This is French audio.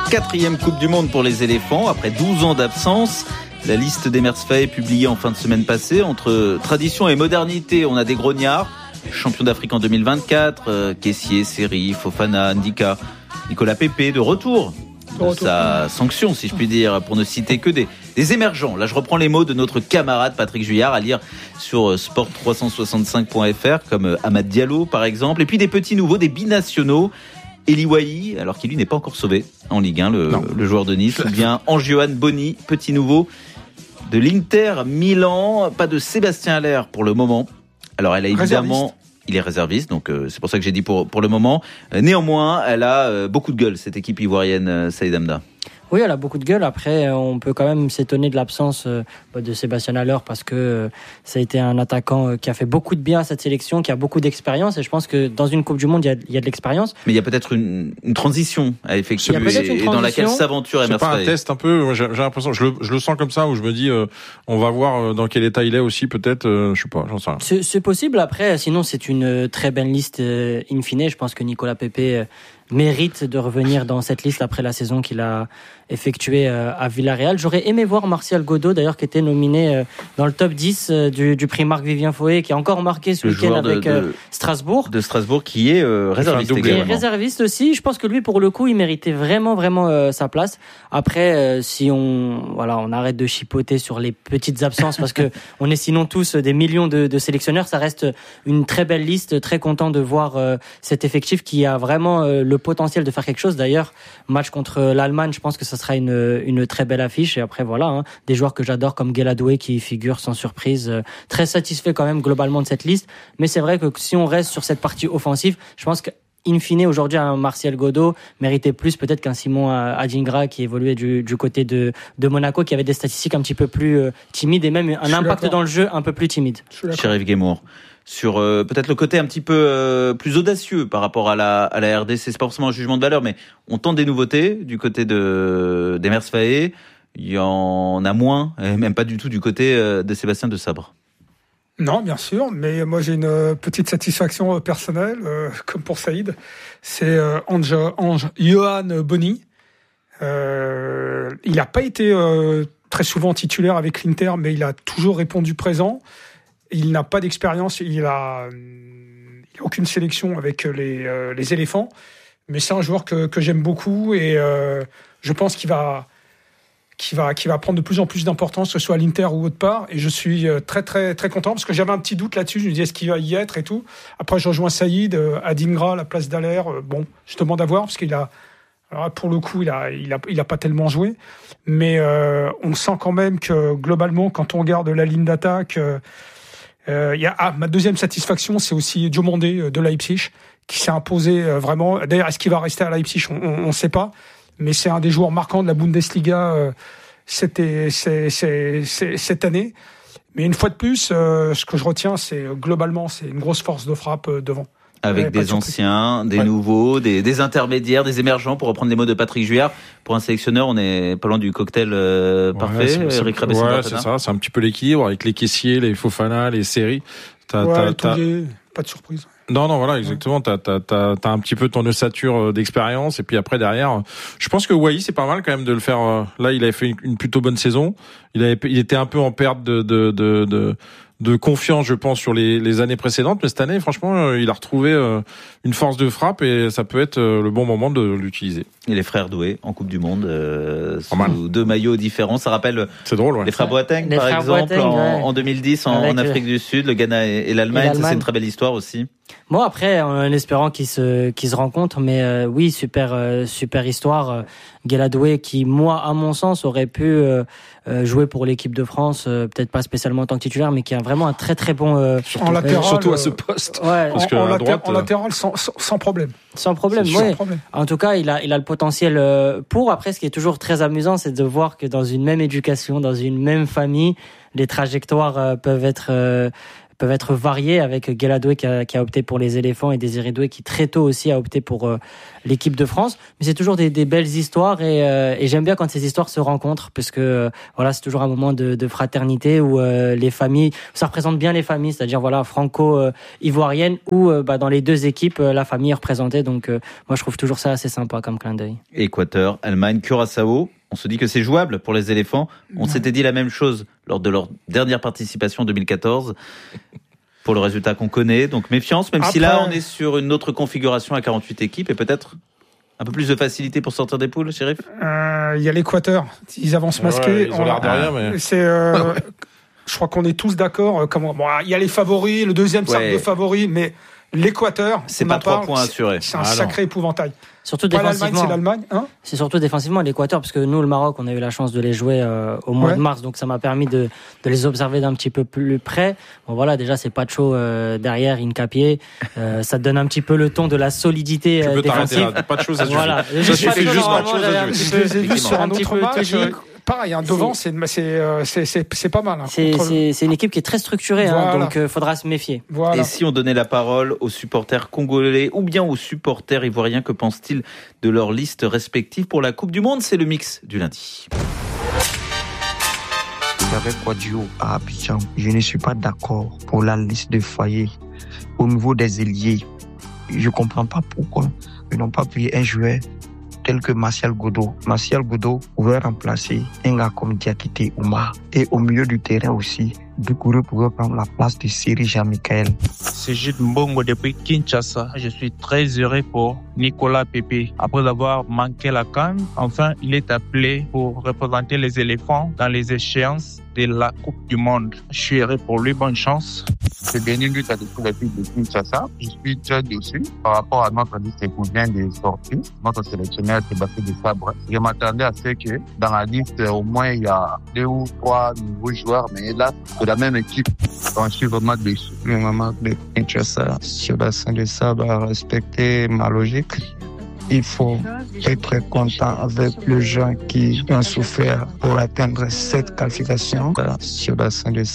4e Coupe du Monde pour les éléphants après 12 ans d'absence. La liste d'Emers Faé publiée en fin de semaine passée. Entre tradition et modernité, on a des grognards. Champion d'Afrique en 2024, Kessié, Seri, Fofana, Ndika, Nicolas Pepe de retour. Sa sanction, si je puis dire, pour ne citer que des émergents. Là, je reprends les mots de notre camarade Patrick Juillard, à lire sur sport365.fr, comme Amad Diallo, par exemple. Et puis des petits nouveaux, des binationaux. Eli Wahi, alors qu'il lui n'est pas encore sauvé en Ligue 1, le joueur de Nice. Ou bien Angioan Boni, petit nouveau de l'Inter Milan. Pas de Sébastien Haller pour le moment. Alors, elle a évidemment... Il est réserviste, donc c'est pour ça que j'ai dit pour le moment. Néanmoins, elle a beaucoup de gueule, cette équipe ivoirienne, Saïd Hamda. Oui, elle a beaucoup de gueule. Après, on peut quand même s'étonner de l'absence de Sébastien Haller parce que ça a été un attaquant qui a fait beaucoup de bien à cette sélection, qui a beaucoup d'expérience. Et je pense que dans une Coupe du Monde, il y a de l'expérience. Mais il y a peut-être une transition à effectuer et dans laquelle s'aventure Emers Faé. C'est pas un test un peu, j'ai l'impression, je le sens comme ça, où je me dis, on va voir dans quel état il est aussi, peut-être, je sais pas, j'en sais rien. C'est possible. Après, sinon, c'est une très belle liste in fine. Je pense que Nicolas Pepe mérite de revenir dans cette liste après la saison qu'il a effectuée à Villarreal. J'aurais aimé voir Martial Godot, d'ailleurs, qui était nominé dans le top 10 du prix Marc-Vivien Foé, qui a encore marqué ce week-end avec Strasbourg. De Strasbourg, qui est réserviste également. Qui est réserviste aussi. Je pense que lui, pour le coup, il méritait vraiment sa place. Après, si on arrête de chipoter sur les petites absences, parce que on est sinon tous des millions de sélectionneurs, ça reste une très belle liste. Très content de voir cet effectif qui a vraiment le potentiel de faire quelque chose. D'ailleurs, match contre l'Allemagne, je pense que ça sera une très belle affiche. Et après, des joueurs que j'adore comme Gueladoué qui figure sans surprise. Très satisfait quand même globalement de cette liste. Mais c'est vrai que si on reste sur cette partie offensive, je pense qu'in fine, aujourd'hui, un Martial Godot méritait plus peut-être qu'un Simon Adingra qui évoluait du côté de Monaco, qui avait des statistiques un petit peu plus timides et même un impact dans le jeu un peu plus timide. Chérif Guémour. Sur peut-être le côté un petit peu plus audacieux par rapport à la RDC. C'est pas forcément un jugement de valeur, mais on tente des nouveautés du côté d'Emers Faé. Il y en a moins, et même pas du tout du côté de Sébastien Desabre. Non, bien sûr, mais moi j'ai une petite satisfaction personnelle, comme pour Saïd. C'est Johan Boni. Il n'a pas été très souvent titulaire avec l'Inter, mais il a toujours répondu présent. Il n'a pas d'expérience, il a aucune sélection avec les éléphants, mais c'est un joueur que j'aime beaucoup et je pense qu'il va prendre de plus en plus d'importance, que ce soit à l'Inter ou autre part, et je suis très très très content parce que j'avais un petit doute là-dessus. Je me disais est-ce qu'il va y être et tout. Après je rejoins Saïd, Adingra à la place d'Haller. Je demande à voir parce qu'il a. Alors pour le coup, il a pas tellement joué, mais on sent quand même que globalement, quand on regarde la ligne d'attaque. Ma deuxième satisfaction, c'est aussi Diomandé de Leipzig qui s'est imposé vraiment. D'ailleurs, est-ce qu'il va rester à Leipzig ? On ne sait pas, mais c'est un des joueurs marquants de la Bundesliga cette année. Mais une fois de plus, ce que je retiens, c'est globalement, c'est une grosse force de frappe devant. Avec des anciens, des nouveaux, des intermédiaires, des émergents, pour reprendre les mots de Patrick Juillard. Pour un sélectionneur, on est pas loin du cocktail parfait. Eric Rabessina. Ouais, c'est ça, c'est un petit peu l'équilibre avec les Kessié, les Fofana, les Seri. Pas de surprise. Non, voilà, exactement. T'as un petit peu ton ossature d'expérience, et puis après derrière, je pense que Wahi, c'est pas mal quand même de le faire. Là, il avait fait une plutôt bonne saison. Il était un peu en perte de confiance, je pense, sur les années précédentes, mais cette année, franchement, il a retrouvé une force de frappe et ça peut être le bon moment de l'utiliser. Et les frères Doué en Coupe du Monde, sous 2 maillots différents, ça rappelle c'est drôle, ouais. Les frères Boateng, par exemple, en 202010 en Afrique du Sud, le Ghana et l'Allemagne. Ça, c'est une très belle histoire aussi. Bon, après, en espérant qu'ils se rencontrent, mais oui, super histoire. Gueladoué qui, moi, à mon sens, aurait pu jouer pour l'équipe de France, peut-être pas spécialement en tant que titulaire, mais qui a vraiment un très très bon en latéral, surtout à ce poste. Ouais, parce que en latéral sans problème. Sans problème, oui. En tout cas, il a le potentiel pour. Après, ce qui est toujours très amusant, c'est de voir que dans une même éducation, dans une même famille, les trajectoires peuvent être peuvent être variées, avec Guela Doué qui a opté pour les éléphants et Désiré Doué qui très tôt aussi a opté pour l'équipe de France. Mais c'est toujours des belles histoires et j'aime bien quand ces histoires se rencontrent parce que voilà, c'est toujours un moment de fraternité où les familles, ça représente bien les familles, c'est-à-dire voilà, franco-ivoirienne où dans les deux équipes la famille est représentée. Donc moi je trouve toujours ça assez sympa comme clin d'œil. Équateur, Allemagne, Curaçao. On se dit que c'est jouable pour les éléphants. On s'était dit la même chose lors de leur dernière participation en 2014 pour le résultat qu'on connaît. Donc méfiance, même si là on est sur une autre configuration à 48 équipes et peut-être un peu plus de facilité pour sortir des poules, Chérif. Il y a l'Équateur. Ils avancent masqués. Ils ont l'air de rien, mais... Je crois qu'on est tous d'accord. Il y a les favoris, le deuxième cercle de favoris, mais l'Équateur, c'est pas 3 points assurés. C'est un sacré épouvantail. Surtout pas défensivement. l'Allemagne, c'est l'Allemagne. Hein, c'est surtout défensivement l'Équateur, parce que nous, le Maroc, on a eu la chance de les jouer au mois de mars, donc ça m'a permis de les observer d'un petit peu plus près. Bon voilà, déjà c'est Pacho derrière, Incapié, ça te donne un petit peu le ton de la solidité défensive. Tu peux t'arrêter là, pas de choses à suivre. Voilà, je suis juste pas de choses à suivre. Je les ai vus sur un autre match. Pareil, devant, c'est pas mal. Hein, c'est une équipe qui est très structurée, voilà. Donc faudra se méfier. Voilà. Et si on donnait la parole aux supporters congolais ou bien aux supporters ivoiriens, que pensent-ils de leur liste respective pour la Coupe du Monde? C'est le mix du lundi. Avec Kouadio à Abidjan, je ne suis pas d'accord pour la liste de Fayet. Au niveau des ailiers, je ne comprends pas pourquoi ils n'ont pas pris un joueur tel que Martial Godot. Martial Godot pouvait remplacer un gars comme Diakité Oumar. Et au milieu du terrain aussi, Doucouré pouvait prendre la place de Siri Jean-Michel. C'est Jude Mbongo depuis Kinshasa. Je suis très heureux pour Nicolas Pepe. Après avoir manqué la CAN, enfin, il est appelé pour représenter les éléphants dans les échéances de la Coupe du Monde. Je suis heureux pour lui, bonne chance. C'est dernier but à l'équipe de Kinshasa. Je suis très déçu par rapport à notre liste qui vient de sortir. Notre sélectionneur Sébastien Desabre. Je m'attendais à ce que dans la liste, au moins, il y a 2 ou 3 nouveaux joueurs, mais là, c'est la même équipe. Donc, je suis vraiment déçu. Le moment de Kinshasa, Sébastien Desabre a respecté ma logique. Il faut être content avec les gens qui ont souffert pour atteindre cette qualification. Sébastien Desabre